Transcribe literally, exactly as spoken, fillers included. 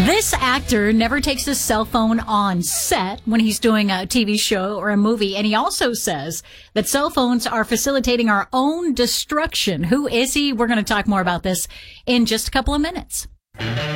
This actor never takes his cell phone on set when he's doing a T V show or a movie, and he also says that cell phones are facilitating our own destruction. Who is he? We're going to talk more about this in just a couple of minutes.